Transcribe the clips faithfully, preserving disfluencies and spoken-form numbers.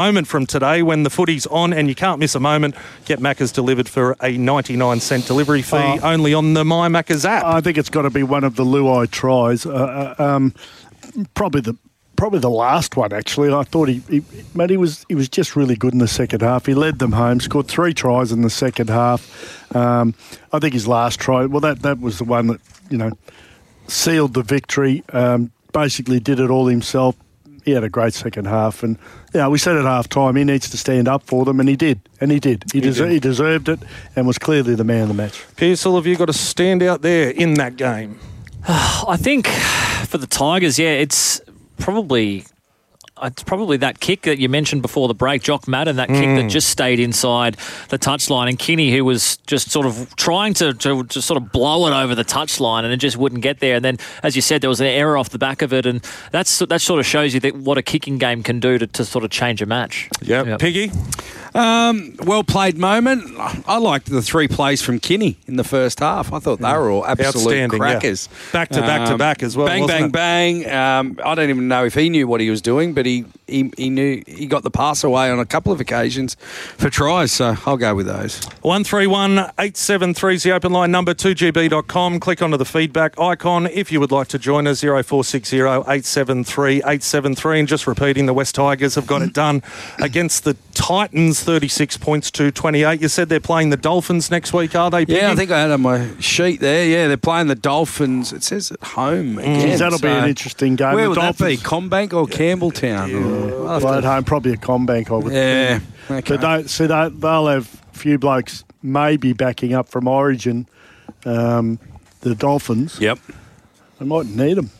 moment from today when the footy's on and you can't miss a moment. Get Macca's delivered for a ninety-nine cent delivery fee uh, only on the My Macca's app. I think it's got to be one of the Luai tries. Uh, um, probably the probably the last one, actually. I thought he, he, mate, he was he was just really good in the second half. He led them home, scored three tries in the second half. Um, I think his last try, well, that, that was the one that, you know, sealed the victory. Um, basically did it all himself. He had a great second half, and yeah, we said at half time he needs to stand up for them, and he did, and he did. He, he, des- did. he deserved it, and was clearly the man of the match. Pearsall, have you got to stand out there in that game? I think for the Tigers, yeah, it's probably it's probably that kick that you mentioned before the break, Jock Madden, that mm. kick that just stayed inside the touchline, and Kinney, who was just sort of trying to, to, to sort of blow it over the touchline, and it just wouldn't get there. And then, as you said, there was an error off the back of it, and that's that sort of shows you that what a kicking game can do to, to sort of change a match. Yep. yep. Piggy? Um, well played moment. I liked the three plays from Kinney in the first half. I thought they were all absolute crackers. Yeah. Back to back to back as well. Bang, bang, it? bang. Um, I don't even know if he knew what he was doing, but he, he, he knew he got the pass away on a couple of occasions for tries, so I'll go with those. one three one eight seven three is the open line number, two g b dot com. Click onto the feedback icon if you would like to join us, zero four six zero eight seven three eight seven three. And just repeating, the West Tigers have got it done against the Titans, thirty-six points to twenty-eight. You said they're playing the Dolphins next week, are they, Piggy? Yeah, I think I had on my sheet there. Yeah, they're playing the Dolphins. It says at home again. Mm, that'll so be an interesting game. Where the would Dolphins, that be? Combank or Campbelltown? Yeah. Or, well, at home, probably a Combank, I would yeah. think. Okay. But they, see, they, they'll have a few blokes maybe backing up from Origin, um, the Dolphins. Yep. They might need them.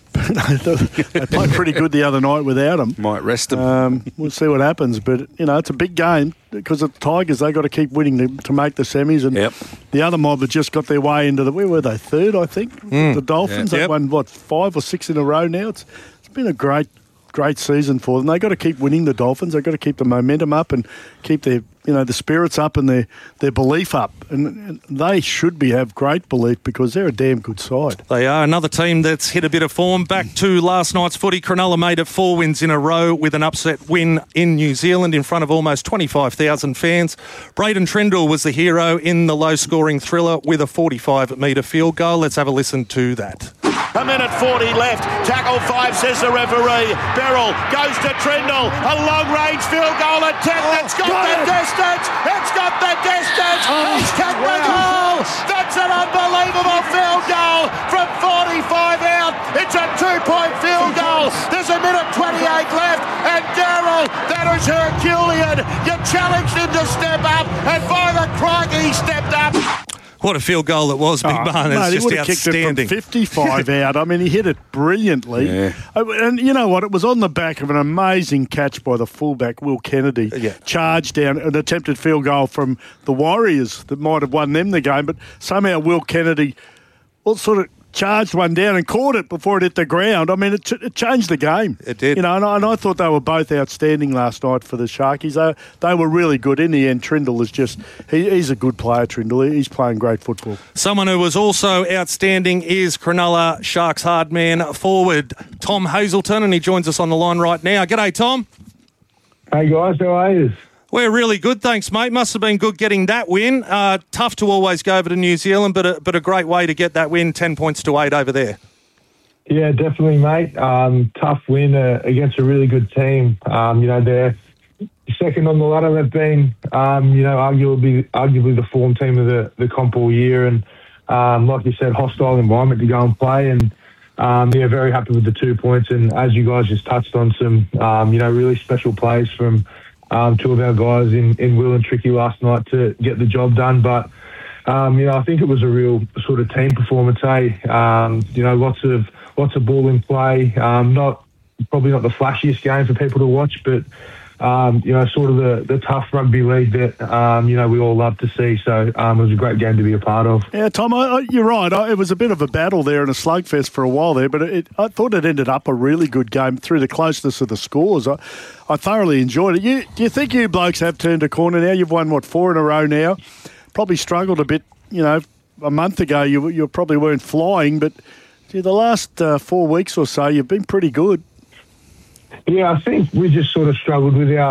They played pretty good the other night without them. Might rest them. Um, we'll see what happens. But, you know, it's a big game because the Tigers, they've got to keep winning to, to make the semis. And yep. the other mob have just got their way into the... Where were they? Third, I think? Mm. The Dolphins. Yep. They've won, what, five or six in a row now? It's It's been a great... Great season for them. They've got to keep winning, the Dolphins. They've got to keep the momentum up and keep their, you know, the spirits up and their, their belief up. And, and they should be have great belief because they're a damn good side. They are. Another team that's hit a bit of form. Back to last night's footy. Cronulla made it four wins in a row with an upset win in New Zealand in front of almost twenty-five thousand fans. Braden Trindle was the hero in the low-scoring thriller with a forty-five metre field goal. Let's have a listen to that. A minute forty left. Tackle five, says the referee. Beryl goes to Trindle. A long-range field goal attempt. Oh, it's got, got the it. distance. It's got the distance. Oh, He's kicked wow. the goal. That's an unbelievable field goal from forty-five out. It's a two-point field goal. There's a minute twenty-eight left. And Darryl, that is Herculean. You challenged him to step up. And by the crikey, he stepped up. What a field goal it was, Big oh, Barn. It's just outstanding. Kicked it from fifty-five out. I mean, he hit it brilliantly. Yeah. And you know what? It was on the back of an amazing catch by the fullback, Will Kennedy. Yeah. Charged down an attempted field goal from the Warriors that might have won them the game, but somehow Will Kennedy well, sort of charged one down and caught it before it hit the ground. I mean, it, ch- it changed the game. It did. You know, and I, and I thought they were both outstanding last night for the Sharkies. They, they were really good. In the end, Trindle is just, he, he's a good player, Trindle. He's playing great football. Someone who was also outstanding is Cronulla Sharks hard man forward Tom Hazelton, and he joins us on the line right now. G'day, Tom. Hey, guys. How are you? We're really good, thanks, mate. Must have been good getting that win. Uh, tough to always go over to New Zealand, but a, but a great way to get that win, ten points to eight over there. Yeah, definitely, mate. Um, tough win uh, against a really good team. Um, you know, they're second on the ladder. They've been, um, you know, arguably arguably the form team of the, the comp all year. And um, like you said, hostile environment to go and play. And, um, yeah, very happy with the two points. And as you guys just touched on, some, um, you know, really special plays from Um, two of our guys in, in Will and Tricky last night to get the job done. But, um, you know, I think it was a real sort of team performance, eh? Um, you know, lots of lots of ball in play. Um, not probably not the flashiest game for people to watch, but, um, you know, sort of the, the tough rugby league that, um, you know, we all love to see. So um, it was a great game to be a part of. Yeah, Tom, I, I, you're right. I, it was a bit of a battle there and a slugfest for a while there, but it, I thought it ended up a really good game through the closeness of the scores. I, I thoroughly enjoyed it. You, do you think you blokes have turned a corner now? You've won, what, four in a row now? Probably struggled a bit, you know, a month ago you, you probably weren't flying, but gee, the last uh, four weeks or so you've been pretty good. Yeah, I think we just sort of struggled with our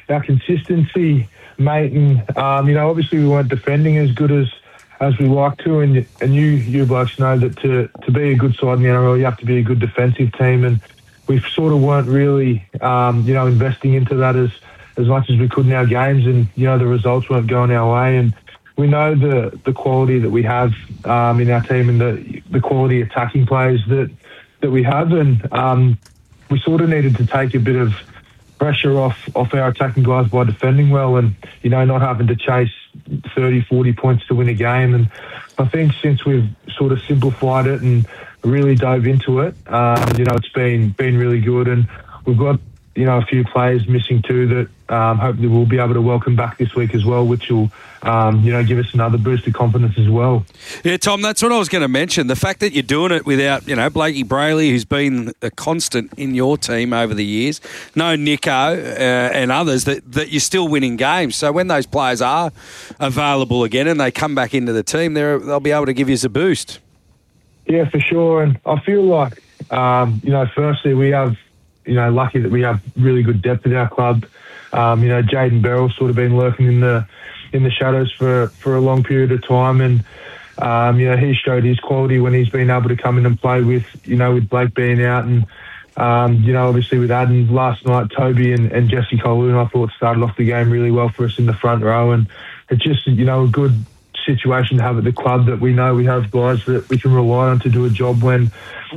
our consistency, mate, and um, you know, obviously we weren't defending as good as as we like to, and and you you blokes know that to to be a good side in the N R L, you have to be a good defensive team, and we sort of weren't really um, you know investing into that as as much as we could in our games, and you know the results weren't going our way, and we know the the quality that we have um, in our team and the the quality attacking players that that we have, and um, we sort of needed to take a bit of pressure off off our attacking guys by defending well, and you know not having to chase thirty, forty points to win a game. And I think since we've sort of simplified it and really dove into it, um, you know it's been been really good, and we've got you know a few players missing too that um, hopefully we'll be able to welcome back this week as well, which will um, you know give us another boost of confidence as well. Yeah, Tom, that's what I was going to mention. The fact that you're doing it without, you know, Blakey Brayley, who's been a constant in your team over the years, no Nico uh, and others, that, that you're still winning games. So when those players are available again and they come back into the team, they're, they'll be able to give you a boost. Yeah, for sure. And I feel like, um, you know, firstly, we have, you know, lucky that we have really good depth in our club. Um, you know, Jaden Beryl's sort of been lurking in the in the shadows for, for a long period of time, and um, you know he showed his quality when he's been able to come in and play with you know with Blake being out, and um, you know obviously with Adam last night, Toby and, and Jesse Colwood I thought started off the game really well for us in the front row, and it's just you know a good situation to have at the club that we know we have guys that we can rely on to do a job when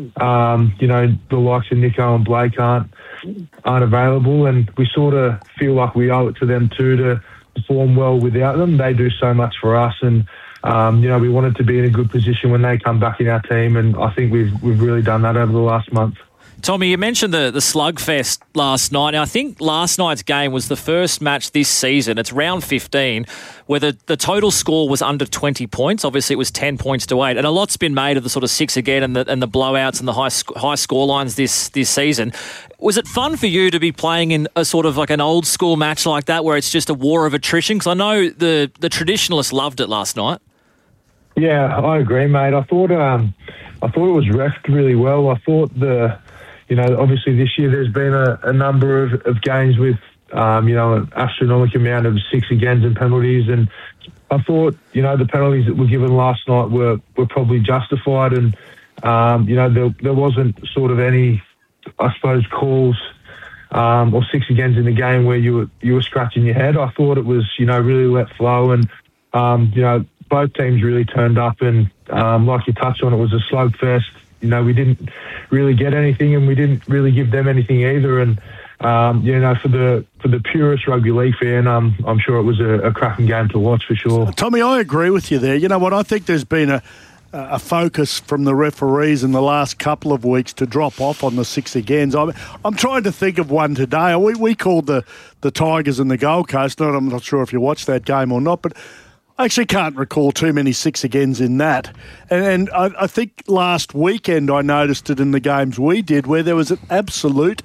um, you know the likes of Nico and Blake aren't aren't available, and we sort of feel like we owe it to them too to perform well without them. They do so much for us, and um, you know we wanted to be in a good position when they come back in our team, and I think we've we've really done that over the last month. Tommy, you mentioned the, the slugfest last night. Now, I think last night's game was the first match this season. It's round fifteen, where the, the total score was under twenty points. Obviously, it was ten points to eight. And a lot's been made of the sort of six again and the, and the blowouts and the high sc- high score lines this, this season. Was it fun for you to be playing in a sort of like an old school match like that where it's just a war of attrition? Because I know the, the traditionalists loved it last night. Yeah, I agree, mate. I thought um, I thought it was refed really well. I thought the... You know, obviously this year there's been a, a number of, of games with, um, you know, an astronomical amount of six agains and penalties. And I thought, you know, the penalties that were given last night were, were probably justified. And, um, you know, there, there wasn't sort of any, I suppose, calls um, or six agains in the game where you were, you were scratching your head. I thought it was, you know, really let flow. And, um, you know, both teams really turned up. And um, like you touched on, it was a slugfest. You know, we didn't really get anything, and we didn't really give them anything either. And um, you know, for the for the purest rugby league fan, um, I'm sure it was a, a cracking game to watch for sure. Tommy, I agree with you there. You know what? I think there's been a a focus from the referees in the last couple of weeks to drop off on the six agains. I'm I'm trying to think of one today. We we called the the Tigers and the Gold Coast. Not, I'm not sure if you watched that game or not, but I actually can't recall too many six agains in that. And, and I, I think last weekend I noticed it in the games we did where there was an absolute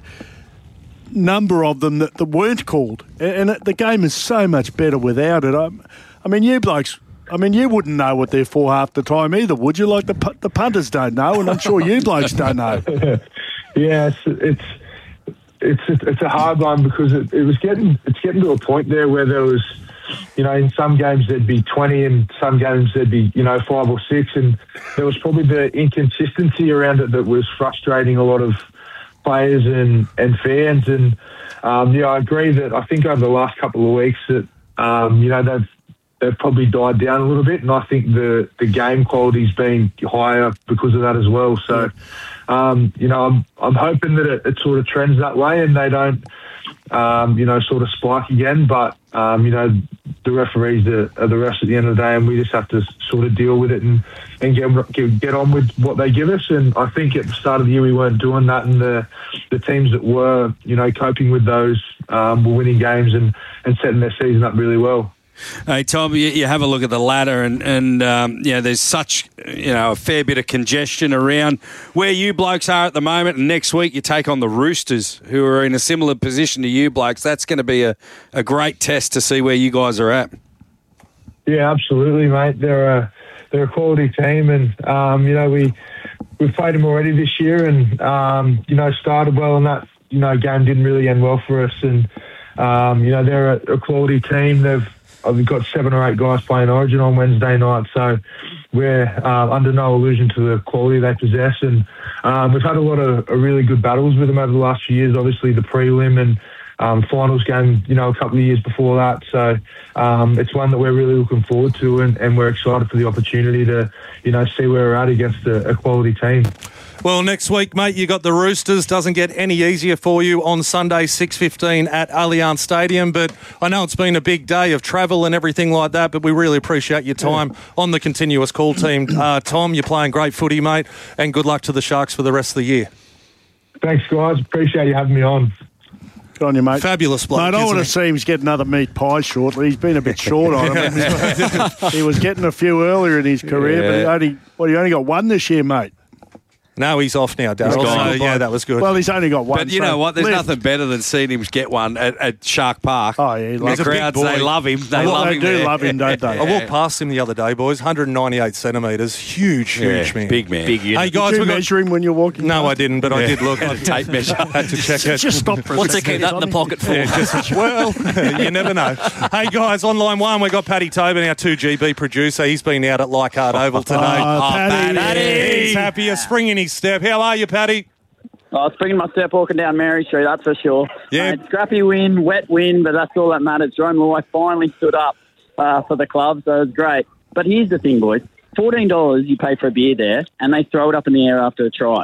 number of them that, that weren't called. And, and it, the game is so much better without it. I, I mean, you blokes, I mean, you wouldn't know what they're for half the time either, would you? Like the the punters don't know, and I'm sure you blokes don't know. Yeah, it's, it's it's it's a hard one because it, it was getting it's getting to a point there where there was, you know, in some games there'd be twenty, and some games there'd be, you know, five or six, and there was probably the inconsistency around it that was frustrating a lot of players and, and fans. And um, yeah, I agree that I think over the last couple of weeks that um, you know they've they've probably died down a little bit, and I think the the game quality's been higher because of that as well. So um, you know, I'm I'm hoping that it, it sort of trends that way and they don't um, you know sort of spike again, but. Um, you know, the referees are, are the refs at the end of the day, and we just have to sort of deal with it and, and get get on with what they give us. And I think at the start of the year we weren't doing that, and the the teams that were, you know, coping with those um, were winning games and, and setting their season up really well. Hey, Tom, you, you have a look at the ladder and, and um, you know, there's such, you know, a fair bit of congestion around where you blokes are at the moment, and next week you take on the Roosters, who are in a similar position to you blokes. That's going to be a, a great test to see where you guys are at. Yeah, absolutely, mate. They're a, they're a quality team, and, um, you know, we, we've played them already this year and, um, you know, started well, and that, you know, game didn't really end well for us. And, Um, you know, they're a, a quality team. They've We've got seven or eight guys playing Origin on Wednesday night, so we're uh, under no illusion to the quality they possess. And um, we've had a lot of uh, really good battles with them over the last few years. Obviously, the prelim and um, finals game, you know, a couple of years before that. So um, it's one that we're really looking forward to, and, and we're excited for the opportunity to, you know, see where we're at against a, a quality team. Well, next week, mate, you got the Roosters. Doesn't get any easier for you on Sunday, six fifteen at Allianz Stadium. But I know it's been a big day of travel and everything like that, but we really appreciate your time yeah. on the continuous call team. Uh, Tom, you're playing great footy, mate, and good luck to the Sharks for the rest of the year. Thanks, guys. Appreciate you having me on. Good on you, mate. Fabulous bloke. Mate, I want to see him get another meat pie shortly. He's been a bit short on him. He was getting a few earlier in his career, yeah. but he only, well, he only got one this year, mate. No, he's off now, Darryl. So, yeah, that was good. Well, he's only got one. But you so know what? There's live. nothing better than seeing him get one at, at Shark Park. Oh, yeah. He loves the crowds, they love him. They well, love they him. They do there. love him, don't they? I walked past him the other day, boys. one hundred ninety-eight centimetres. Huge, huge yeah, man. Big man. Big unit. Hey, guys, did you we got... measure him when you're walking? No, past? I didn't, but yeah. I did look. I tape measure. Had to check it. Just stop for a What's to second. keep that in the pocket for? Yeah, just, well, you never know. Hey, guys, on line one, we've got Paddy Tobin, our two G B producer. He's been out at Leichhardt Oval today. Oh, oh, Paddy. Paddy. He's happy, a spring in his step. How are you, Paddy? Oh, springing my step walking down Mary Street, that's for sure. Yeah. Mate, scrappy win, wet win, but that's all that matters. Jerome Luai finally stood up uh, for the club, so it was great. But here's the thing, boys. fourteen dollars you pay for a beer there, and they throw it up in the air after a try.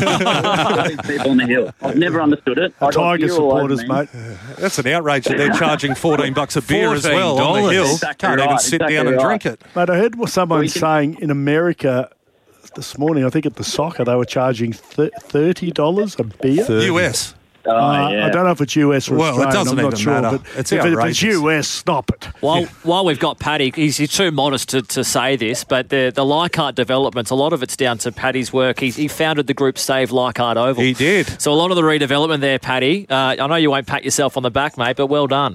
People on the hill. I've never understood it. I got Tiger beer all over supporters, me. mate. That's an outrage that they're charging fourteen bucks a beer as well on the fourteen dollars. hill. Exactly Can't even right, sit exactly down and right. drink it. Mate, I heard what someone We can- saying in America this morning, I think at the soccer, they were charging th- thirty dollars a beer. U S. Oh, Uh, yeah. I don't know if it's U S or Well, it Australian. doesn't I'm not even sure, matter. But It's if, it, if it's outrageous. U S, stop it. While while we've got Paddy, he's, he's too modest to, to say this, but the the Leichhardt developments, a lot of it's down to Paddy's work. He, he founded the group Save Leichhardt Oval. He did. So a lot of the redevelopment there, Paddy. Uh, I know you won't pat yourself on the back, mate, but well done.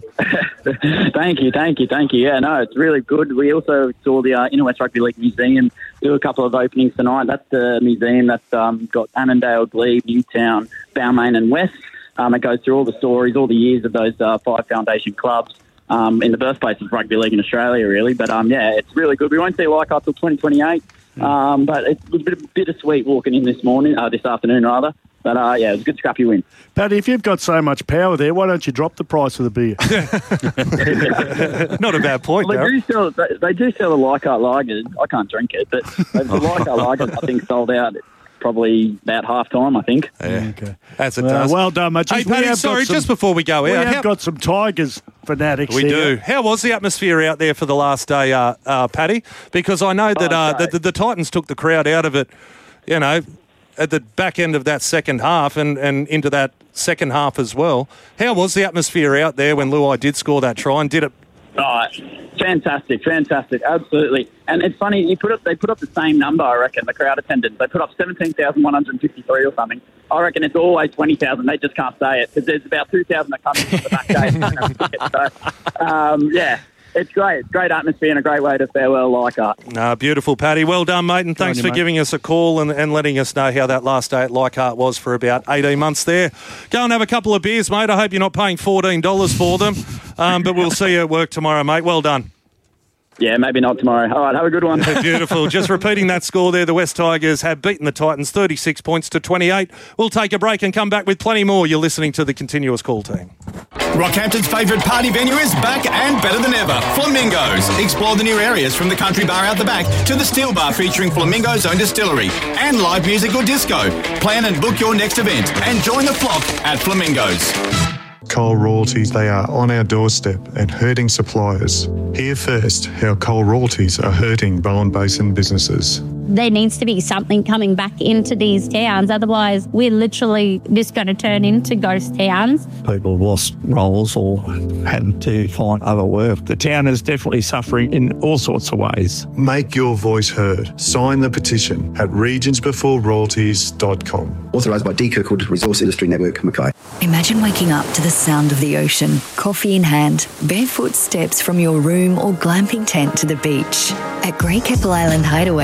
Thank you, thank you, thank you. Yeah, no, it's really good. We also saw the uh, Inner West Rugby League Museum do a couple of openings tonight. That's the museum that's um, got Annandale, Glebe, Newtown, Balmain and West. Um, it goes through all the stories, all the years of those uh, five foundation clubs um, in the birthplace of rugby league in Australia, really. But, um, yeah, it's really good. We won't see Leichhardt till twenty twenty-eight, um, but it was a bit bittersweet walking in this morning, uh, this afternoon, rather. But, uh, yeah, it was a good scrappy win. Paddy, if you've got so much power there, why don't you drop the price of the beer? Not a bad point, Well, they, Darryl. do sell, they, they do sell the Leichhardt lagers. I can't drink it, but the Leichhardt lagers, I think, sold out probably about half time, I think. Yeah. Okay. As it Well, does. well done, mate. Hey, Jeez, we Paddy, have got sorry, some- just before we go We out. have how- got some Tigers fanatics We here. do. How was the atmosphere out there for the last day, uh, uh, Paddy? Because I know that Oh, uh, great. the, the, the Titans took the crowd out of it, you know, at the back end of that second half and, and into that second half as well. How was the atmosphere out there when Luai did score that try, and did it? Oh, fantastic, fantastic, absolutely. And it's funny, you put up, they put up the same number, I reckon, the crowd attendance. They put up seventeen thousand one hundred fifty-three or something. I reckon it's always twenty thousand. They just can't say it because there's about two thousand that come in from the back gate. and don't have tickets. So, um, yeah, it's great. It's great atmosphere and a great way to farewell Leichhardt. No, beautiful, Paddy. Well done, mate, and thanks you, for mate. giving us a call and, and letting us know how that last day at Leichhardt was for about eighteen months there. Go and have a couple of beers, mate. I hope you're not paying fourteen dollars for them, um, but we'll see you at work tomorrow, mate. Well done. Yeah, maybe not tomorrow. All right, have a good one. Beautiful. Just repeating that score there, the West Tigers have beaten the Titans thirty-six points to twenty-eight. We'll take a break and come back with plenty more. You're listening to the Continuous Call team. Rockhampton's favourite party venue is back and better than ever. Flamingos. Explore the new areas from the country bar out the back to the steel bar featuring Flamingo's own distillery and live music or disco. Plan and book your next event and join the flock at Flamingos. Coal royalties, they are on our doorstep and hurting suppliers. Hear first how coal royalties are hurting Bowen Basin businesses. There needs to be something coming back into these towns. Otherwise, we're literally just going to turn into ghost towns. People lost roles or had to find other work. The town is definitely suffering in all sorts of ways. Make your voice heard. Sign the petition at regions before royalties dot com. Authorised by D. Kirkwood Resource Industry Network, Mackay. Imagine waking up to the sound of the ocean, coffee in hand, barefoot steps from your room or glamping tent to the beach. At Grey Keppel Island Hideaway, the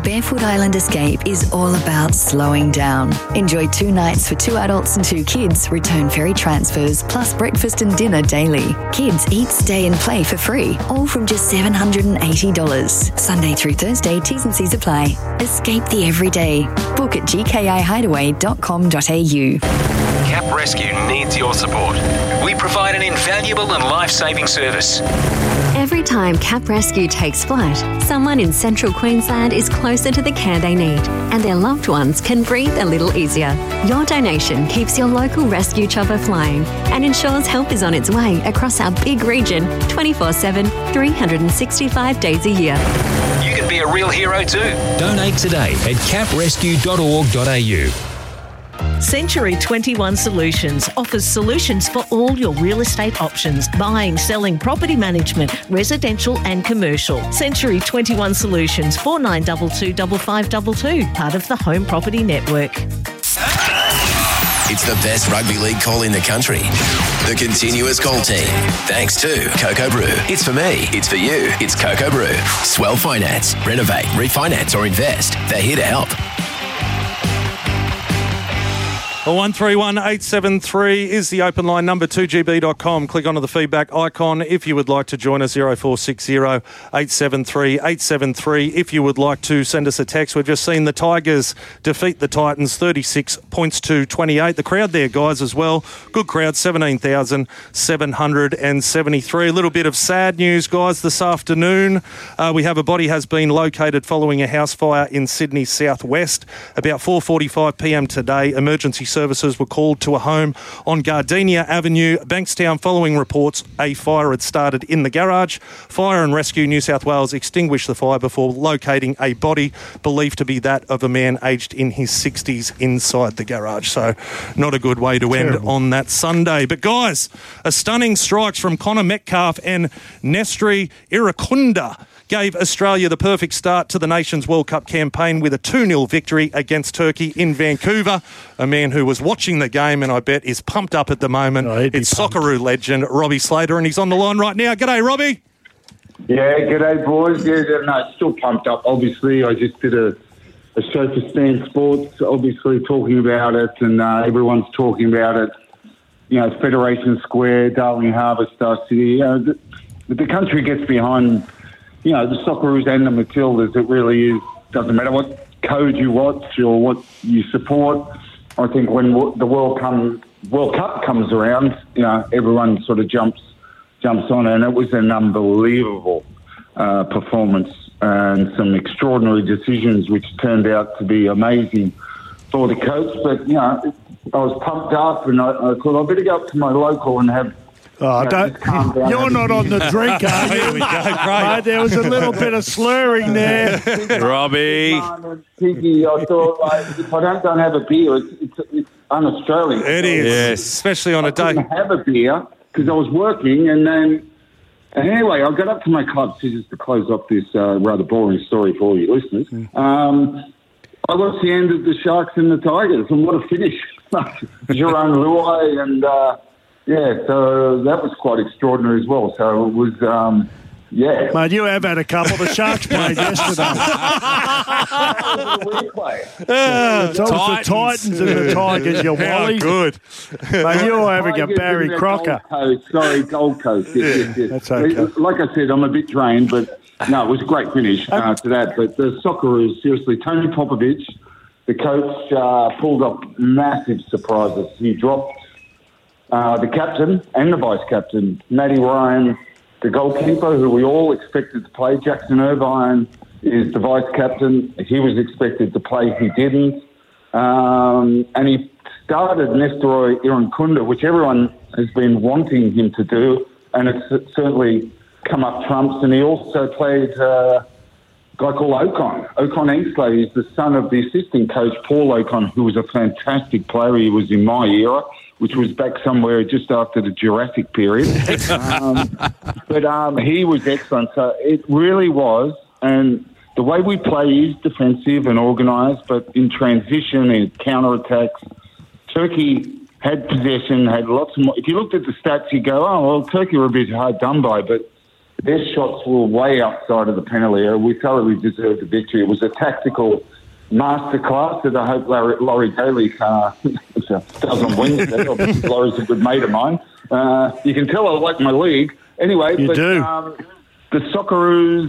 Barefoot Island Escape is all about slowing down. Enjoy two nights for two adults and two kids, return ferry transfers, plus breakfast and dinner daily. Kids eat, stay and play for free, all from just seven hundred eighty dollars. Sunday through Thursday, T's and C's apply. Escape the everyday. Book at g k a hideaway dot com dot a u. Cap Rescue needs your support. We provide an invaluable and life-saving service. Every time Cap Rescue takes flight, someone in central Queensland is closer to the care they need, and their loved ones can breathe a little easier. Your donation keeps your local rescue chopper flying and ensures help is on its way across our big region twenty-four seven, three hundred sixty-five days a year. You can be a real hero too. Donate today at cap rescue dot org dot a u. Century twenty-one Solutions offers solutions for all your real estate options: buying, selling, property management, residential and commercial. Century twenty-one Solutions, four nine two two, five five two two, part of the Home Property Network. It's the best rugby league call in the country. The Continuous Call Team. Thanks to Coco Brew. It's for me. It's for you. It's Coco Brew. Swell Finance. Renovate, refinance or invest. They're here to help. one three one eight seven three is the open line number, two g b dot com. Click onto the feedback icon if you would like to join us, zero four six zero, eight seven three, eight seven three. If you would like to send us a text, we've just seen the Tigers defeat the Titans thirty-six points to twenty-eight. The crowd there, guys, as well. Good crowd, seventeen thousand seven hundred seventy-three. A little bit of sad news, guys, this afternoon. Uh, we have a body has been located following a house fire in Sydney southwest. About four forty-five p m today, emergency services were called to a home on Gardenia Avenue, Bankstown, following reports a fire had started in the garage. Fire and Rescue New South Wales extinguished the fire before locating a body believed to be that of a man aged in his sixties inside the garage. So not a good way to Terrible. end on that Sunday. But guys, a stunning strikes from Connor Metcalf and Nestori Irakunda gave Australia the perfect start to the Nations World Cup campaign with a two nil victory against Turkey in Vancouver. A man who was watching the game and I bet is pumped up at the moment. Oh, it's Socceroo legend Robbie Slater, and he's on the line right now. G'day, Robbie. Yeah, g'day, boys. Yeah, no, still pumped up. Obviously, I just did a, a show for Stan Sports, obviously talking about it, and uh, everyone's talking about it. You know, Federation Square, Darling Harbour, Star City. You know, the, the country gets behind, you know, the Socceroos and the Matildas. It really is. Doesn't matter what code you watch or what you support. I think when the World come, World Cup comes around, you know, everyone sort of jumps jumps on, and it was an unbelievable uh, performance and some extraordinary decisions, which turned out to be amazing for the coach. But you know, I was pumped up, and I, I thought I better go up to my local and have. Oh, you know, don't, you're not on the drink, are you? Here we go, great. Mate, there was a little bit of slurring there. Robbie. Piggy, I thought, like, if I don't go and have a beer, it's, it's, it's un-Australian. It is, yes, especially on I a day. I didn't have a beer because I was working, and then, and anyway, I got up to my club, so just to close off this uh, rather boring story for all your listeners. Um, I watched the end of the Sharks and the Tigers, and what a finish. Jerome Luai and... Uh, Yeah, so that was quite extraordinary as well. So it was, um, yeah. Mate, you have had a couple. The Sharks played yesterday. uh, it's always the Titans and the Tigers, you Wally. Good. Mate, you're having a Barry Crocker. Gold Coast, sorry, Gold Coast. Yes, yes, yes. That's okay. Like I said, I'm a bit drained, but no, it was a great finish uh, to that. But the Socceroos, seriously, Tony Popovich, the coach, uh, pulled up massive surprises. He dropped Uh, the captain and the vice-captain, Matty Ryan, the goalkeeper, who we all expected to play. Jackson Irvine is the vice-captain. He was expected to play. He didn't. Um, and he started Nestori Irakunda, which everyone has been wanting him to do, and it's certainly come up trumps. And he also played uh, a guy called Ocon. Ocon Ainsley is the son of the assistant coach, Paul Ocon, who was a fantastic player. He was in my era, which was back somewhere just after the Jurassic period. um, but um, he was excellent. So it really was. And the way we play is defensive and organised, but in transition and counter-attacks, Turkey had possession, had lots more. If you looked at the stats, you go, oh, well, Turkey were a bit hard done by, but their shots were way outside of the penalty area. We thoroughly deserved the victory. It was a tactical masterclass that I hope Larry, Laurie Daly uh, does on Wednesday. Laurie's a good mate of mine. Uh, you can tell I like my league. Anyway, You but, do. Um, the Socceroos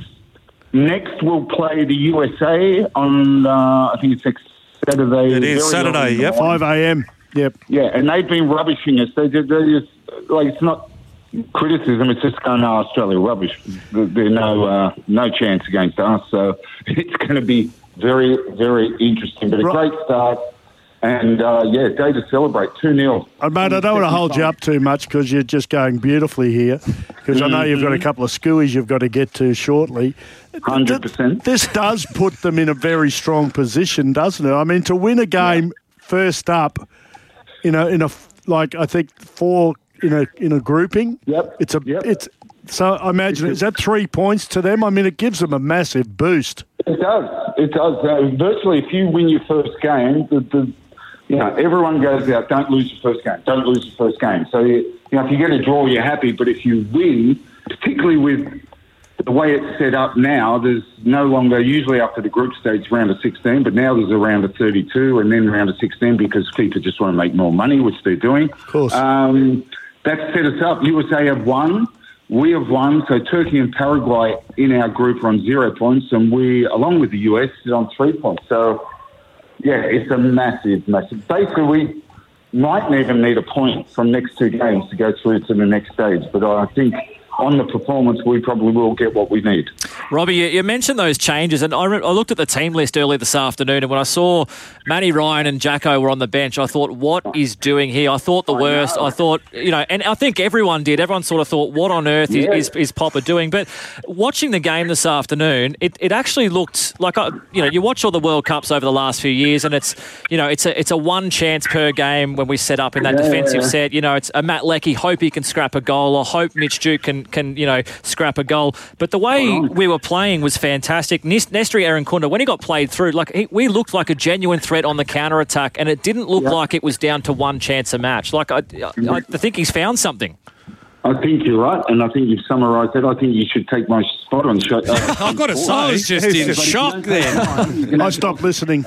next will play the U S A on, uh, I think it's next Saturday. It is very Saturday, early in the yep. morning. five a.m. Yep. Yeah, and they've been rubbishing us. They, they just, like, it's not criticism, it's just going, no, Australia rubbish. There's no, uh, no chance against us. So it's going to be very, very interesting. But a great start. And, uh, yeah, day to celebrate, two nil. Uh, mate, I don't want to hold you up too much because you're just going beautifully here, because I know you've got a couple of skewies you've got to get to shortly. one hundred percent. This does put them in a very strong position, doesn't it? I mean, to win a game first up, you know, in a, like, I think four in a in a grouping. Yep. It's a, it's, so I imagine, is that three points to them? I mean, it gives them a massive boost. It does. It does. Uh, virtually, if you win your first game, the, the you know, everyone goes out, don't lose your first game, don't lose your first game. So, you, you know, if you get a draw, you're happy. But if you win, particularly with the way it's set up now, there's no longer, usually after the group stage, round of sixteen, but now there's a round of thirty-two and then round of sixteen because FIFA just want to make more money, which they're doing. Of course. Um, that's set us up. U S A have won. We have won. So Turkey and Paraguay in our group are on zero points, and we, along with the U S, is on three points. So, yeah, it's a massive, massive. Basically, we might even need a point from next two games to go through to the next stage. But I think on the performance, we probably will get what we need. Robbie, you, you mentioned those changes, and I, re- I looked at the team list earlier this afternoon, and when I saw Matty Ryan and Jacko were on the bench, I thought, what is doing here? I thought the I worst. Know. I thought, you know, and I think everyone did. Everyone sort of thought, what on earth yeah. is, is, is Popper doing? But watching the game this afternoon, it, it actually looked like, I, you know, you watch all the World Cups over the last few years, and it's, you know, it's a it's a one chance per game when we set up in that yeah. defensive set. You know, it's a Matt Leckie, hope he can scrap a goal, or hope Mitch Duke can, can you know, scrap a goal. But the way we were playing was fantastic. Nestri Irankunda, when he got played through, like he, we looked like a genuine threat on the counter-attack, and it didn't look yeah. like it was down to one chance a match. Like I, I, I think he's found something. I think you're right, and I think you've summarised that. I think you should take my spot on show. Uh, I've got to say, I was just in shock then. I stopped listening.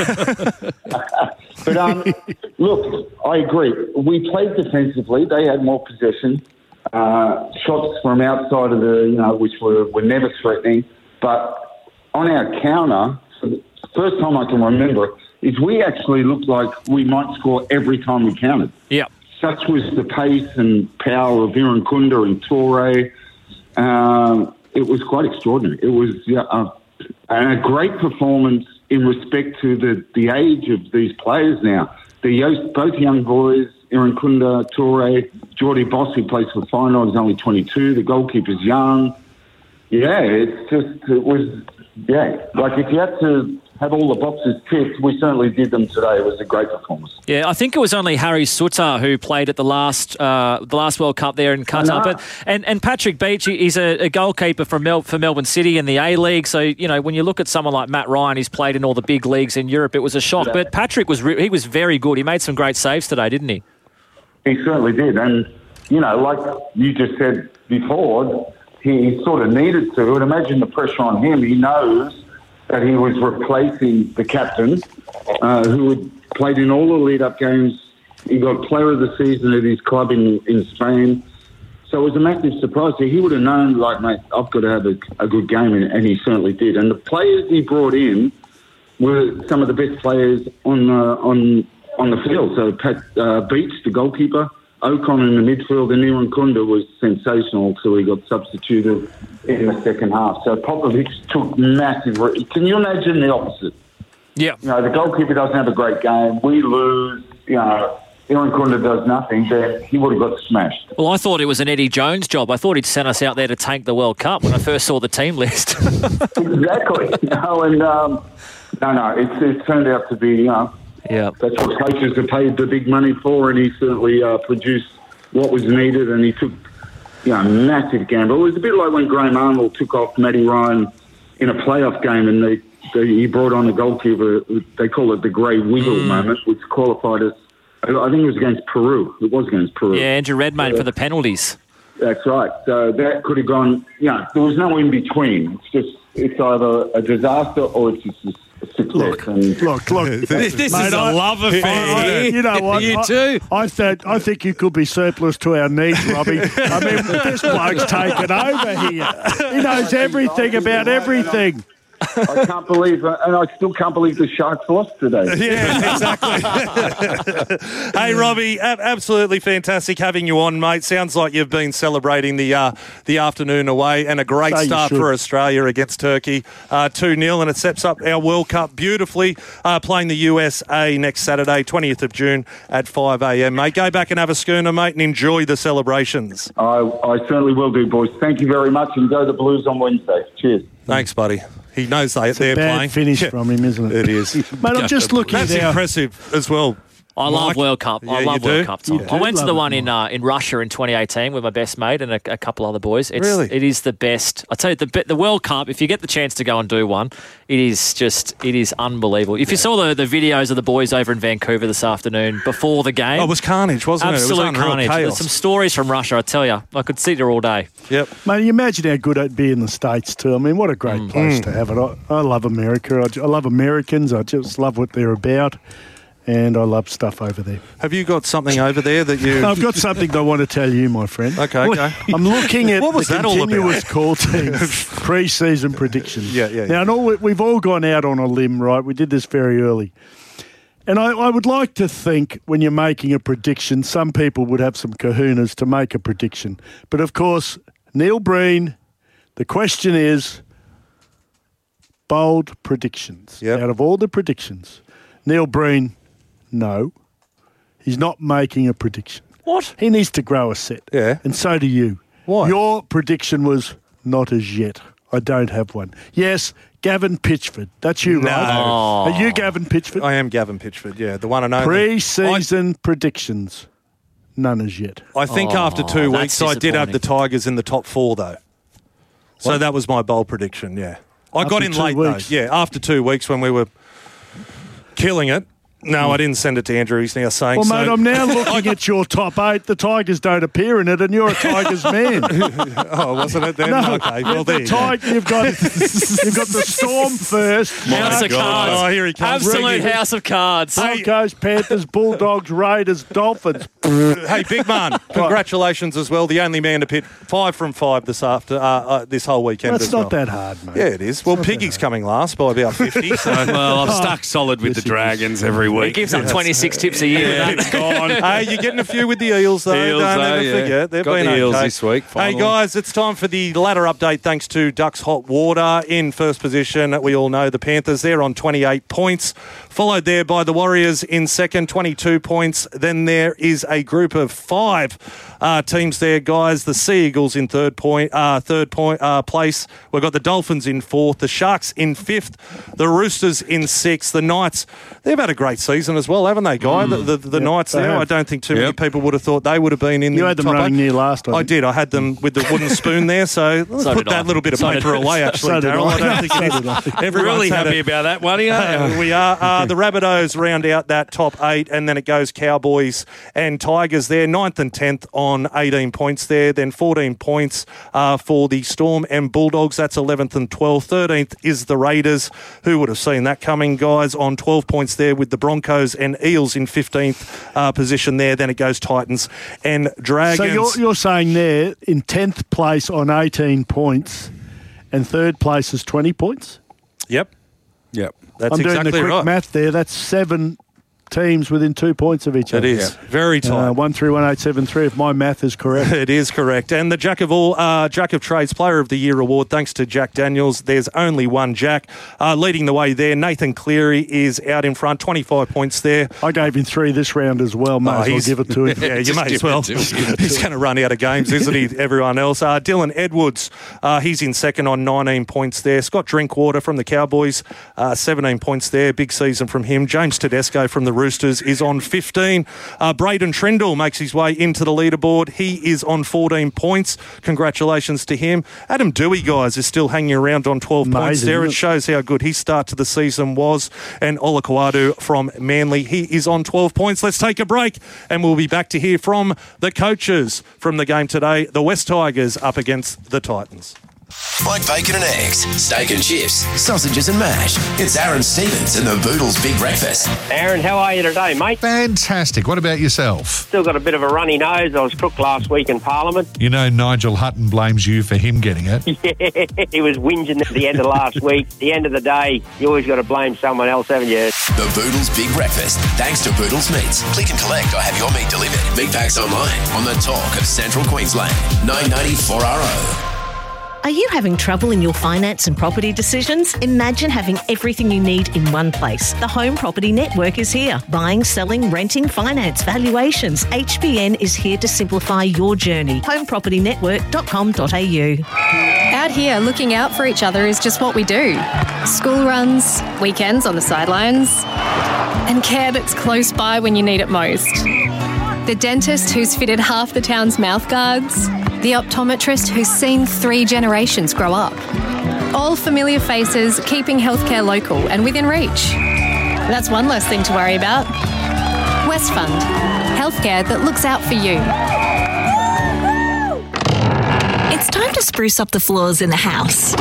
But um, look, I agree. We played defensively. They had more possession. Uh, shots from outside of the, you know, which were, were never threatening. But on our counter, for the first time I can remember, is we actually looked like we might score every time we counted. Yeah. Such was the pace and power of Irankunda and Toure. Um, it was quite extraordinary. It was yeah, uh, and a great performance in respect to the, the age of these players now. They're both young boys. Irankunda, Toure, Jordy Boss, who plays for Feyenoord, is only twenty-two. The goalkeeper's young. Yeah, it's just, it was, yeah. Like if you had to have all the boxes ticked, we certainly did them today. It was a great performance. Yeah, I think it was only Harry Suter who played at the last uh, the last World Cup there in Qatar. But and, and Patrick Beach, he's a, a goalkeeper for Mel, for Melbourne City in the A-League. So, you know, when you look at someone like Matt Ryan, he's played in all the big leagues in Europe, it was a shock. Yeah. But Patrick was re- he was very good. He made some great saves today, didn't he? He certainly did. And, you know, like you just said before, he sort of needed to. And imagine the pressure on him. He knows that he was replacing the captain, uh, who had played in all the lead-up games. He got player of the season at his club in, in Spain. So it was a massive surprise. He would have known, like, mate, I've got to have a, a good game, and, and he certainly did. And the players he brought in were some of the best players on uh, on on the field. So Pat uh, Beach, the goalkeeper, Ocon in the midfield, and Irankunda was sensational until he got substituted in the second half. So Popovic took massive... Re- Can you imagine the opposite? Yeah. You know, the goalkeeper doesn't have a great game. We lose, you know... Irankunda does nothing, then he would have got smashed. Well, I thought it was an Eddie Jones job. I thought he'd sent us out there to tank the World Cup when I first saw the team list. Exactly. No, and um, no, no, it's, it turned out to be, you know, yeah, that's what coaches are paid the big money for, and he certainly uh, produced what was needed, and he took, you know, massive gamble. It was a bit like when Graham Arnold took off Matty Ryan in a playoff game, and they, they he brought on a goalkeeper. They call it the grey wiggle mm. moment, which qualified us. I think it was against Peru. It was against Peru. Yeah, Andrew Redmayne uh, for the penalties. That's right. So that could have gone, you know, there was no in between. It's just, it's either a disaster or it's just a success. Look, and look, look. This, this Mate, is a I- love affair. I- you know what? You I- too. I, think I think you could be surplus to our needs, Robbie. I mean, this bloke's taken over here. He knows everything about everything. I can't believe, uh, and I still can't believe the Sharks lost today. Yeah, exactly. Hey, Robbie, ab- absolutely fantastic having you on, mate. Sounds like you've been celebrating the uh, the afternoon away and a great So you start should. for Australia against Turkey, uh, two nil, and it sets up our World Cup beautifully, uh, playing the U S A next Saturday, twentieth of June at five a.m, mate. Go back and have a schooner, mate, and enjoy the celebrations. I, I certainly will do, boys. Thank you very much, and go the Blues on Wednesday. Cheers. Thanks, buddy. He knows they, It's they're a bad playing. finish from him, isn't it? It is. Mate, I'm just looking That's at our... impressive as well. I love Mike? World Cup. Yeah, I you love do? World Cup time. You I do went to the love one it, in uh, in Russia in twenty eighteen with my best mate and a, a couple other boys. It's, Really? It is the best. I tell you, the be- the World Cup. If you get the chance to go and do one, it is just it is unbelievable. If you saw the, the videos of the boys over in Vancouver this afternoon before the game, Oh, it was carnage, wasn't it? It absolute was unreal carnage. chaos. There's some stories from Russia. I tell you, I could sit there all day. Yep. Mate, you imagine how good it'd be in the States too. I mean, what a great Mm. place to have it. I, I love America. I, ju- I love Americans. I just love what they're about. And I love stuff over there. Have you got something over there that you... I've got something I want to tell you, my friend. Okay, okay. I'm looking at What was the that all about? continuous call teams pre-season predictions. Yeah, yeah, yeah. Now, I know we- we've all gone out on a limb, right? We did this very early. And I, I would like to think when you're making a prediction, some people would have some kahunas to make a prediction. But, of course, Neil Breen, the question is bold predictions. Yep. Out of all the predictions, Neil Breen, no, he's not making a prediction. What? He needs to grow a set. Yeah. And so do you. Why? Your prediction was not as yet. I don't have one. Yes, Gavin Pitchford. That's you, No. right? Oh. Are you Gavin Pitchford? I am Gavin Pitchford, yeah, the one and only. Pre-season predictions. None as yet. I think Oh, after two that's weeks, I did have the disappointing. Tigers in the top four, though. So What? that was my bold prediction, yeah. I After got in two late, weeks? though. Yeah, after two weeks when we were killing it. No, I didn't send it to Andrew. He's now saying Well, so. mate, I'm now looking at your top eight. The Tigers don't appear in it, and you're a Tigers man. Oh, wasn't it then? No, Okay, well, the there you go. Tig- you've got you've got the Storm first. House of cards. Oh, here he comes. Absolute Rigging. house of cards. Broncos, Panthers, Bulldogs, Raiders, Dolphins. Hey, big man, congratulations as well. The only man to pit five from five this after uh, uh, this whole weekend. That's as not well. that hard, mate. Yeah, it is. Well, Piggy's coming last by about fifty. So Well, I'm stuck solid with Yes, the it is. Dragons every He week. gives up twenty-six tips a year. Yeah, with it's that. gone. Hey, you're getting a few with the Eels, though. Eels, Don't though, ever yeah. forget. They've Got been the Eels okay. this week, Hey, finally. guys, it's time for the ladder update thanks to Ducks Hot Water in first position. We all know the Panthers. They're on twenty-eight points, followed there by the Warriors in second, twenty-two points. Then there is a group of five uh, teams there, guys. The Sea Eagles in third point, uh, third point uh, place. We've got the Dolphins in fourth, the Sharks in fifth, the Roosters in sixth, the Knights. They've had a great season as well, haven't they, Guy? The, the, the Yep, Knights they there. have. I don't think too many Yep. people would have thought they would have been in You the had them top running eight. near last, I I think. did. I had them with the wooden spoon there, so let's So put did that I. little bit of So did paper I. away, actually, So did Daryl. I I. don't think So it did I. is. Everyone's Really had happy it. about that one, aren't you? Uh, we are. Uh, the Rabbitohs round out that top eight, and then it goes Cowboys and Tigers there, ninth and tenth on eighteen points there, then fourteen points uh, for the Storm and Bulldogs. That's eleventh and twelfth. thirteenth is the Raiders. Who would have seen that coming, guys, on twelve points there with the Broncos and Eels in fifteenth uh, position there. Then it goes Titans and Dragons. So you're, you're saying there in tenth place on eighteen points, and third place is twenty points. Yep. Yep. That's I'm doing exactly the quick right. math there. That's seven teams within two points of each It other. is very tight. Uh, one three one eight seven three. If my math is correct. It is correct. And the Jack of all, uh, Jack of Trades Player of the Year award, thanks to Jack Daniels. There's only one Jack uh, leading the way there. Nathan Cleary is out in front, twenty-five points there. I gave him three this round as well. May Oh, as well he's- give it to him. Yeah, you Just may give as well. it to him. He's going to run out of games, isn't he? Everyone else. Uh, Dylan Edwards, uh, he's in second on nineteen points there. Scott Drinkwater from the Cowboys, uh, seventeen points there. Big season from him. James Tedesco from the Roosters is on fifteen. Uh, Braden Trindle makes his way into the leaderboard. He is on fourteen points. Congratulations to him. Adam Dewey, guys, is still hanging around on twelve Amazing, points there. It isn't it? shows how good his start to the season was. And Ola Kawadu from Manly, he is on twelve points. Let's take a break and we'll be back to hear from the coaches from the game today. The West Tigers up against the Titans. Like bacon and eggs, steak and chips, sausages and mash. It's Aaron Stevens and the Boodles Big Breakfast. Aaron, how are you today, mate? Fantastic. What about yourself? Still got a bit of a runny nose. I was crook last week in Parliament. You know Nigel Hutton blames you for him getting it. Yeah, he was whinging at the end of last week. At the end of the day, you always got to blame someone else, haven't you? The Boodles Big Breakfast, thanks to Boodles Meats. Click and collect or have your meat delivered. Meat packs online on the talk of Central Queensland. nine ninety-four R O. Are you having trouble in your finance and property decisions? Imagine having everything you need in one place. The Home Property Network is here. Buying, selling, renting, finance, valuations. H B N is here to simplify your journey. home property network dot com dot a u. Out here, looking out for each other is just what we do. School runs, weekends on the sidelines, and care that's close by when you need it most. The dentist who's fitted half the town's mouth guards. The optometrist who's seen three generations grow up. All familiar faces, keeping healthcare local and within reach. That's one less thing to worry about. Westfund, healthcare that looks out for you. It's time to spruce up the floors in the house.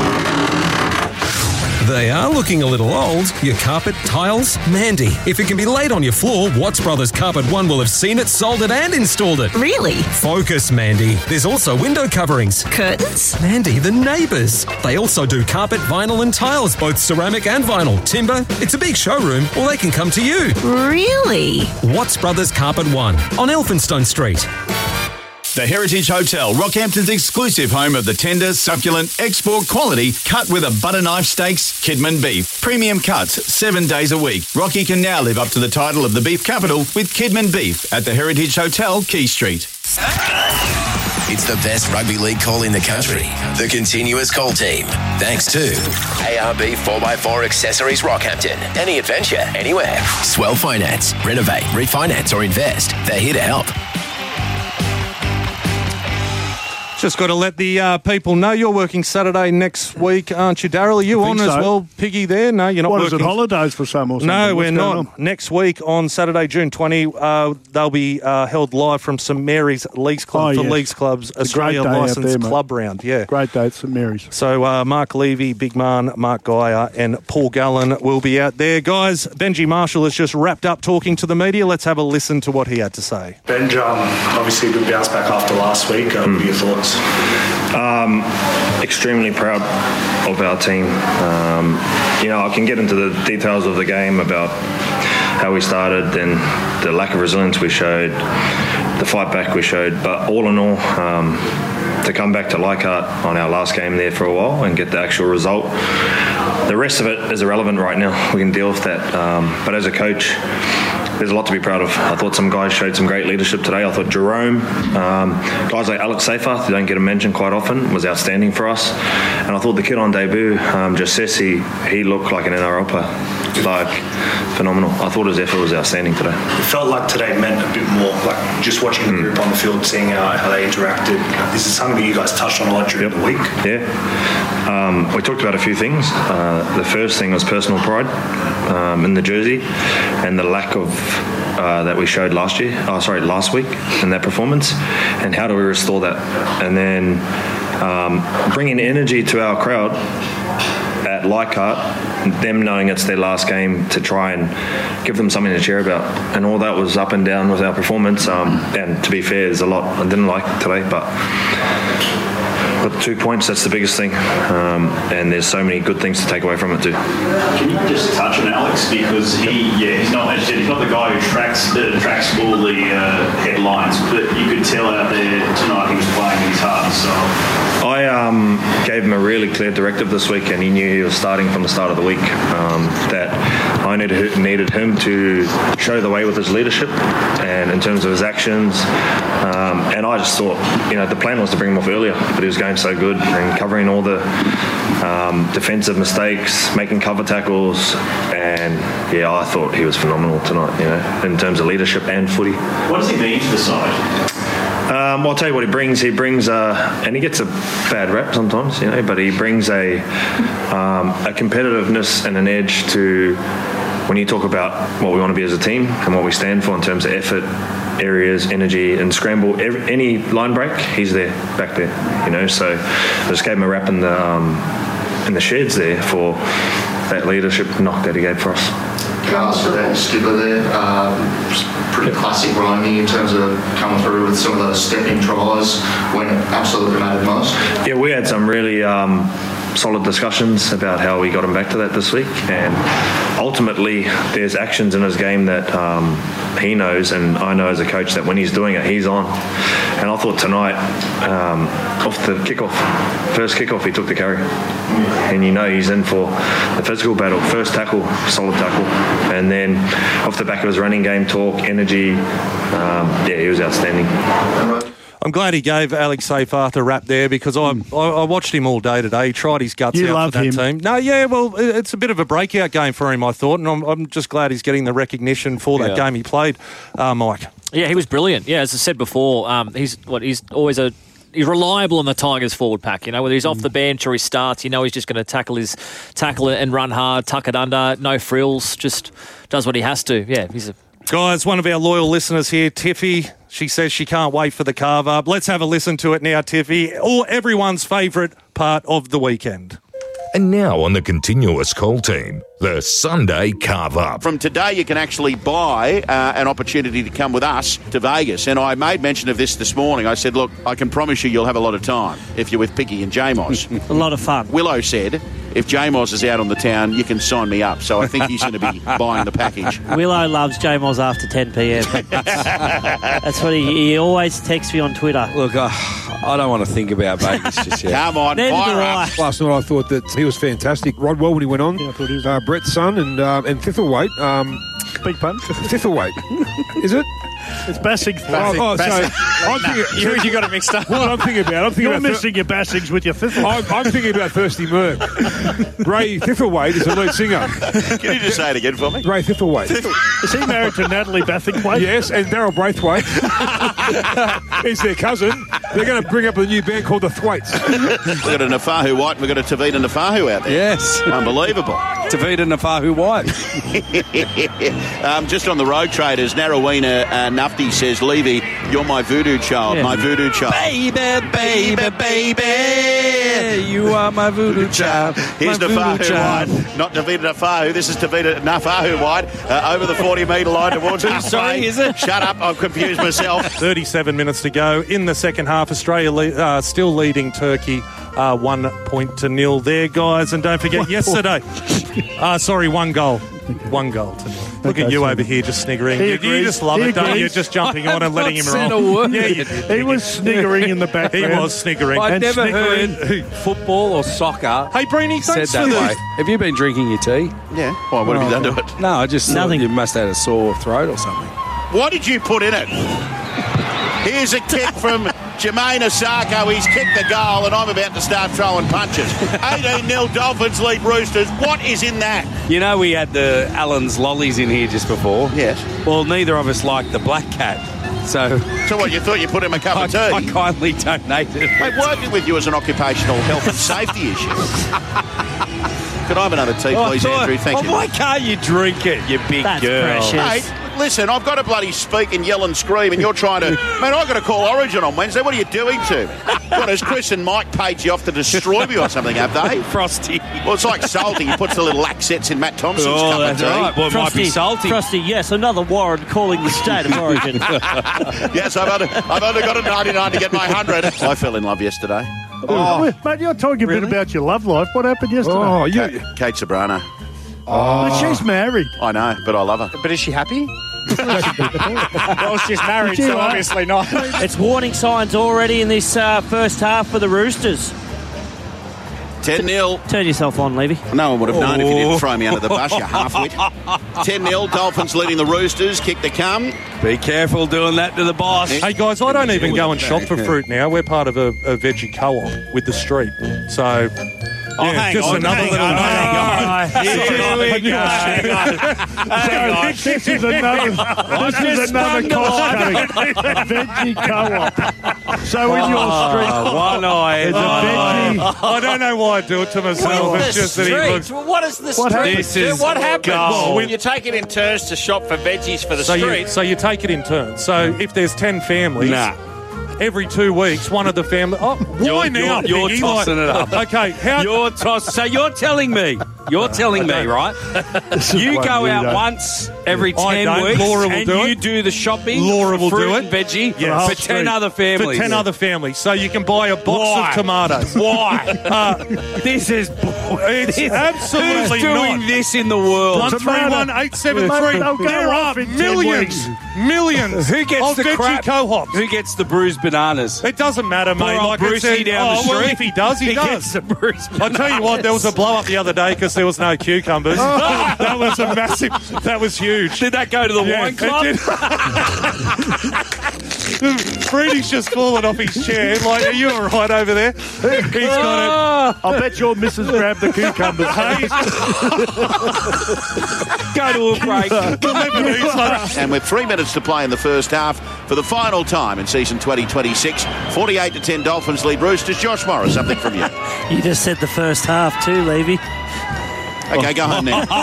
They are looking a little old. Your carpet, tiles, Mandy. If it can be laid on your floor, Watts Brothers Carpet One will have seen it, sold it and installed it. Really? Focus, Mandy. There's also window coverings. Curtains? Mandy, the neighbours. They also do carpet, vinyl and tiles, both ceramic and vinyl. Timber. It's a big showroom, or they can come to you. Really? Watts Brothers Carpet One on Elphinstone Street. The Heritage Hotel, Rockhampton's exclusive home of the tender, succulent, export quality, cut with a butter knife steaks, Kidman beef. Premium cuts, seven days a week. Rocky can now live up to the title of the beef capital with Kidman beef at the Heritage Hotel, Key Street. It's the best rugby league call in the country. The Continuous Call Team. Thanks to A R B four by four Accessories Rockhampton. Any adventure, anywhere. Swell Finance. Renovate, refinance or invest. They're here to help. Just got to let the uh, people know you're working Saturday next week, aren't you, Daryl? Are you I on think as so. well, Piggy, there? No, you're not What, working. is it holidays for some or something? No, What's we're going not. on? Next week on Saturday, June twentieth, uh, they'll be uh, held live from St Mary's Leagues Club Oh, for yes. Leagues Club's It's a great Australia day out Licensed there, mate. Club Round. Yeah. Great day at St Mary's. So uh, Mark Levy, Big Man, Mark Geyer and Paul Gallen will be out there. Guys, Benji Marshall has just wrapped up talking to the media. Let's have a listen to what he had to say. Benj, um, obviously a good bounce back after last week. Uh, What are your thoughts? Um, extremely proud of our team. Um, you know, I can get into the details of the game about how we started and the lack of resilience we showed, the fight back we showed, but all in all, um, to come back to Leichhardt on our last game there for a while and get the actual result, the rest of it is irrelevant right now. We can deal with that. Um, but as a coach, there's a lot to be proud of. I thought some guys showed some great leadership today. I thought Jerome, um, guys like Alex Seyfarth, who don't get a mention quite often, was outstanding for us. And I thought the kid on debut, um, Josesi, he looked like an N R L player. Like, phenomenal. I thought his effort was outstanding today. It felt like today meant a bit more, like just watching the group on the field, seeing how, how they interacted. This is something that you guys touched on a lot during Yep. the week. Yeah. Um, we talked about a few things. Uh, the first thing was personal pride um, in the jersey and the lack of uh, that we showed last year, oh, sorry, last week in that performance, and how do we restore that? And then um, bringing energy to our crowd at Leichhardt, them knowing it's their last game, to try and give them something to cheer about. And all that was up and down with our performance. Um, and to be fair, there's a lot I didn't like today, but got two points, that's the biggest thing. Um, and there's so many good things to take away from it too. Can you just touch on Alex, because he, yeah, he's not, as you said, he's not the guy who tracks uh, tracks all the uh, headlines, but you could tell out there tonight he was playing his heart. So I um gave him a really clear directive this week, and he knew he was starting from the start of the week. Um, that I needed needed him to show the way with his leadership and in terms of his actions. Um, and I just thought, you know, the plan was to bring him off earlier, but he was going so good and covering all the um, defensive mistakes, making cover tackles, and yeah, I thought he was phenomenal tonight. You know, in terms of leadership and footy. What does he mean to the side? Um, well, I'll tell you what he brings. He brings, uh, and he gets a bad rap sometimes, you know, but he brings a um, a competitiveness and an edge to when you talk about what we want to be as a team and what we stand for in terms of effort, areas, energy, and scramble. Every, any line break, he's there, back there, you know. So I just gave him a rap in the um, in the sheds there for that leadership knock that he gave for us. Can I ask about your skipper there? Um, pretty classic Romney in terms of coming through with some of those stepping tries when it absolutely mattered most. Yeah, we had some really um, solid discussions about how we got him back to that this week, and ultimately there's actions in his game that um, he knows, and I know as a coach that when he's doing it, he's on. And I thought tonight, um, off the kickoff, first kickoff, he took the carry, and you know he's in for the physical battle. First tackle, solid tackle, and then off the back of his running game, talk, energy, um, yeah, he was outstanding. I'm glad he gave Alex Seyfarth a rap there because I, I I watched him all day today. He tried his guts You out love for that him. team. No, yeah, well, it- it's a bit of a breakout game for him, I thought, and I'm, I'm just glad he's getting the recognition for that Yeah. game he played, uh, Mike. Yeah, he was brilliant. Yeah, as I said before, um, he's what he's always a he's reliable in the Tigers forward pack. You know, whether he's off the bench or he starts, you know he's just going to tackle his tackle it and run hard, tuck it under, no frills, just does what he has to. Yeah, he's a Guys, one of our loyal listeners here, Tiffy, she says she can't wait for the carve up. Let's have a listen to it now, Tiffy. Or everyone's favourite part of the weekend. And now on the Continuous Call Team, the Sunday Carve Up. From today, you can actually buy uh, an opportunity to come with us to Vegas. And I made mention of this this morning. I said, look, I can promise you you'll have a lot of time if you're with Picky and Jamos. A lot of fun. Willow said, if Jamos is out on the town, you can sign me up. So I think he's going to be buying the package. Willow loves J-Moz after ten p.m. That's what he, he always texts me on Twitter. Look, uh, I don't want to think about Vegas just yet. Come on, Neither fire do up. I. Last night I thought that he was fantastic. Rodwell when he went on. Uh, Brett's son and uh, and Thitherweight. Um, Big pun. Thitherweight. Is it? It's Bassing's. Oh, oh, so I'm thinking, You, you got it mixed up. what I'm thinking about, I'm thinking You're about missing your Bassings with your Thistle. I'm, I'm thinking about Thirsty Merc. Ray Thitherweight is the lead singer. Can you just say it again for me? Ray Thitherweight. Is he married to Natalie Bathingthwaite? Yes, and Daryl Braithwaite is their cousin. They're going to bring up a new band called the Thwaites. We've got a Nafahu White, we've got a Tavita Nafahu out there. Yes. Unbelievable. Tavita Nafahu White. um, just on the road traders, Narrowena uh, Nufty says, Levy, you're my voodoo child, Yeah. my voodoo child. Baby, baby, baby, you are my voodoo child. Here's my voodoo Nafahu child. White, not Tavita Nafahu. This is Tavita Nafahu White uh, over the forty metre line towards Whose halfway. song is it? Shut up, I've confused myself. thirty-seven minutes to go in the second half. Australia le- uh, still leading Turkey uh, one point to nil there, guys. And don't forget, yesterday, uh, sorry, one goal. One goal to nil. Look Okay, at you so- over here just sniggering. He You, you agrees. just love He it, don't you? agrees. Just jumping on and letting him said roll. a word. Yeah, you did. He was sniggering in the He background. was sniggering. I'd And never sniggering. heard football or soccer Hey, Breeny, said don't that slip. way. Have you been drinking your tea? Yeah, why, what have you done to it? No, I just Nothing. thought you must have had a sore throat or something. What did you put in it? Here's a kick from Jermaine Asako. He's kicked the goal, and I'm about to start throwing punches. eighteen nil Dolphins lead Roosters. What is in that? You know we had the Allen's lollies in here just before. Yes. Well, neither of us liked the black cat, so So what, you thought you put him a cup I, of tea? I kindly donated. Mate, working with you as an occupational health and safety issue. Could I have another tea, Oh, I please, thought- Andrew? Thank oh, you. why can't you drink it, you big That's girl? precious. Mate, listen, I've got to bloody speak and yell and scream, and you're trying to... Man, I've got to call Origin on Wednesday. What are you doing to me? What, has Chris and Mike paid you off to destroy me or something, have they? Frosty. Well, it's like Salty. He puts the little accents in Matt Thompson's Oh, cup that's of tea. right. Well, it might be salty. Frosty, yes, another warrant calling the state of Origin. Yes, I've only, I've only got a ninety-nine to get my one hundred. I fell in love yesterday. Oh. Mate, you're talking a bit about your love life. What happened yesterday? Oh, you. Kate, Kate Sobrano. But she's married. I know, but I love her. But is she happy? Well, she's married, Did you so like- obviously not. It's warning signs already in this uh, first half for the Roosters. ten nil. Turn yourself on, Levy. No one would have known if you didn't throw me under the bus, you half-wit. ten nil, Dolphins leading the Roosters. Kick to come. Be careful doing that to the boss. Hey, guys, I don't even go and shop for fruit now. We're part of a, a veggie co-op with the street. So... Oh, yeah, hang just on, another hang little on, hang on. Here we go, hang on. Hang on. This is another, this is another cost-cutting. Veggie co-op. So in your street, one eye. there's a veggie. I don't know why I do it to myself. It's just that he looks... Well, what is the What street? happened? This is what happens? gold. Well, you take it in turns to shop for veggies for the So street. you, so you take it in turns. So if there's ten families... Nah. Every two weeks, one of the family... Oh, why You're, now? you're, you're Piggy? tossing Like- it up. Okay, how... You're toss. So you're telling me, you're telling me, right? You one go we out don't. once every I ten don't. weeks, Laura will and do you it. do the shopping. Laura will fruit do and it. veggie Yes. for ten other families. For ten other families. So you can buy a box Why? of tomatoes. Why? Uh, This is it's this- absolutely Who's doing not. this in the world? One three one eight seven three. They'll go There are off in ten millions, weeks. millions Who gets of the veggie crap? co-ops. Who gets the bruised bananas? It doesn't matter, Poor mate. old Like I Brucey said, down the oh, well, street. if he does, he, He does. gets the bruised I tell you what, there was a blow up the other day because there was no cucumbers. That was a massive. That was huge. Did that go to the Yeah, wine it club? did. Freddie's just fallen off his chair. Like, are you all right over there? He's got I bet your missus grabbed the cucumbers. it. Go to a break. Hey, And with three minutes to play in the first half for the final time in season twenty twenty-six, forty-eight to ten Dolphins lead Roosters. Josh Morris, something from you. You just said the first half too, Levy. Okay, go home now.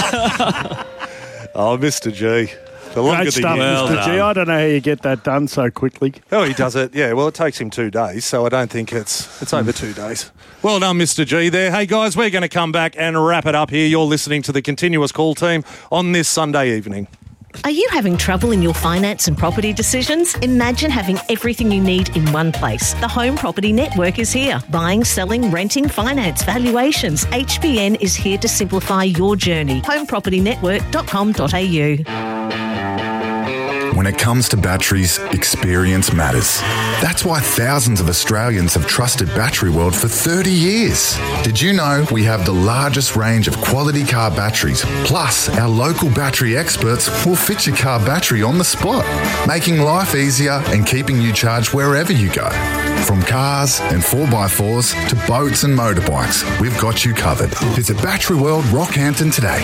oh, Mister G. The longer Great the stuff, year. Mister G. I don't know how you get that done so quickly. Oh, he does it. Yeah, well, it takes him two days, so I don't think it's it's over two days. Well done, Mister G there. Hey, guys, we're going to come back and wrap it up here. You're listening to the Continuous Call Team on this Sunday evening. Are you having trouble in your finance and property decisions? Imagine having everything you need in one place. The Home Property Network is here. Buying, selling, renting, finance, valuations. H B N is here to simplify your journey. home property network dot com dot a u. When it comes to batteries, experience matters. That's why thousands of Australians have trusted Battery World for thirty years. Did you know we have the largest range of quality car batteries? Plus, our local battery experts will fit your car battery on the spot, making life easier and keeping you charged wherever you go. From cars and four by fours to boats and motorbikes, we've got you covered. Visit Battery World Rockhampton today.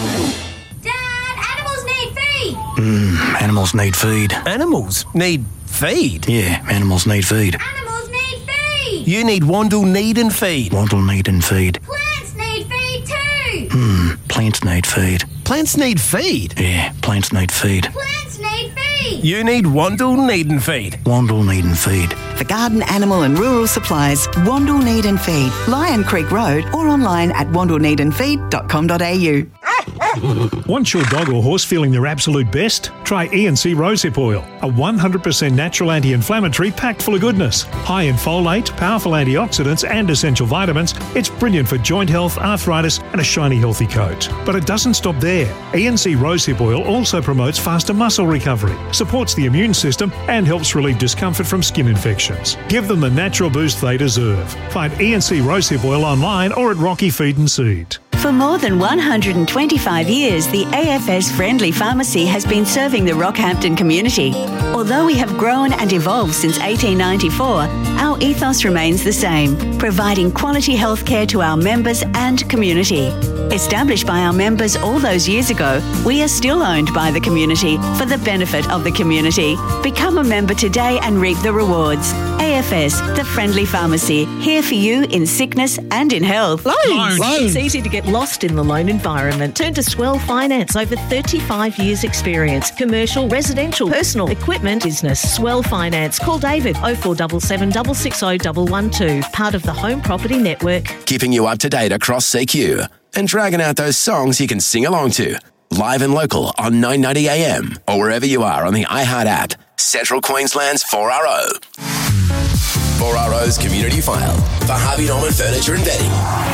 Mm, animals need feed. Animals need feed? Yeah, animals need feed. Animals need feed. You need Wandle Need and Feed. Wandle Need and Feed. Plants need feed too. Hmm, plants need feed. Plants need feed? Yeah, plants need feed. Plants need feed. You need Wandle Need and Feed. Wandle Need and Feed. For garden, animal and rural supplies, Wandle Need and Feed, Lion Creek Road, or online at wandle need and feed dot com dot a u. Want your dog or horse feeling their absolute best? Try E and C Rosehip Oil, a one hundred percent natural anti-inflammatory packed full of goodness. High in folate, powerful antioxidants and essential vitamins, it's brilliant for joint health, arthritis and a shiny healthy coat. But it doesn't stop there. E and C Rosehip Oil also promotes faster muscle recovery, supports the immune system and helps relieve discomfort from skin infections. Give them the natural boost they deserve. Find E and C Rosehip Oil online or at Rocky Feed and Seed. For more than one hundred twenty-five years, the A F S Friendly Pharmacy has been serving the Rockhampton community. Although we have grown and evolved since eighteen ninety-four, our ethos remains the same, providing quality healthcare to our members and community. Established by our members all those years ago, we are still owned by the community for the benefit of the community. Become a member today and reap the rewards. A F S, the Friendly Pharmacy, here for you in sickness and in health. Loans. It's easy to get lost in the loan environment. Turn to Swell Finance. Over thirty-five years experience. Commercial, residential, personal, equipment, business. Swell Finance. Call David oh four seven seven, six six oh, one one two. Part of the Home Property Network. Keeping you up to date across C Q and dragging out those songs you can sing along to. Live and local on nine ninety A M or wherever you are on the iHeart app. Central Queensland's four R O. four R O's Community File for Harvey Norman Furniture and Bedding.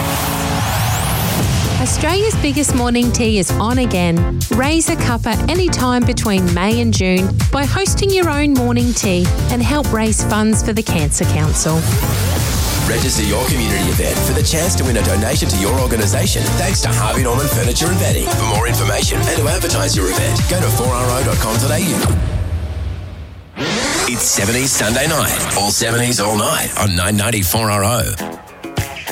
Australia's biggest morning tea is on again. Raise a cuppa anytime between May and June by hosting your own morning tea and help raise funds for the Cancer Council. Register your community event for the chance to win a donation to your organisation thanks to Harvey Norman Furniture and Bedding. For more information and to advertise your event, go to four r o dot com dot a u. It's seventies Sunday night. All seventies all night on nine ninety four R O.